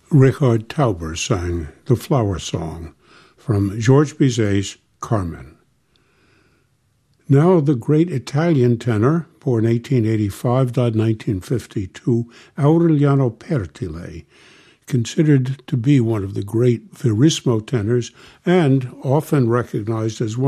Richard Tauber sang The Flower Song from Georges Bizet's Carmen. Now the great Italian tenor, born 1885, died 1952, Aureliano Pertile, considered to be one of the great Verismo tenors and often recognized as one